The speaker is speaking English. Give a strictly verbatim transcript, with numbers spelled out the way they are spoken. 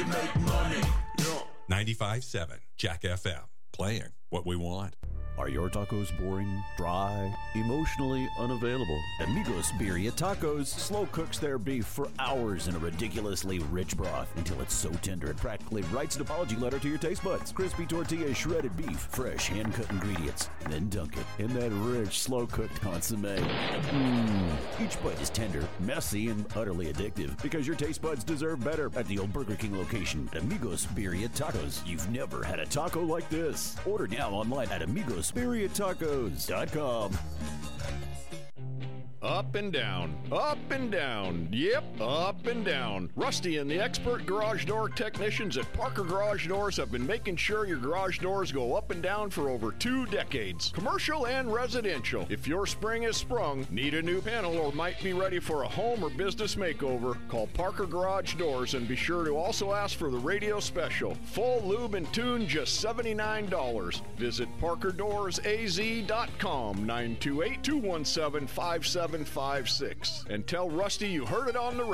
make money. Yeah. ninety-five point seven Jack F M. Playing what we want. Are your tacos boring, dry, emotionally unavailable? Amigos Birria Tacos slow cooks their beef for hours in a ridiculously rich broth until it's so tender it practically writes an apology letter to your taste buds. Crispy tortilla, shredded beef, fresh hand-cut ingredients, then dunk it in that rich, slow-cooked consommé. Mmm. Each bite is tender, messy, and utterly addictive because your taste buds deserve better at the old Burger King location. Amigos Birria Tacos. You've never had a taco like this. Order now online at amigos birria tacos dot com. Up and down, up and down, yep, up and down. Rusty and the expert garage door technicians at Parker Garage Doors have been making sure your garage doors go up and down for over two decades. Commercial and residential. If your spring is sprung, need a new panel, or might be ready for a home or business makeover, call Parker Garage Doors and be sure to also ask for the radio special. Full lube and tune, just seventy-nine dollars. Visit parker doors a z dot com, nine two eight, two one seven, five seven five six, and tell Rusty you heard it on the